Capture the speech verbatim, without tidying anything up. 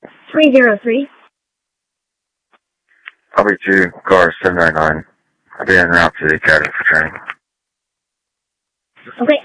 three zero three. Copy two, car seven nine nine. I'll be en route to the academy for training. Okay.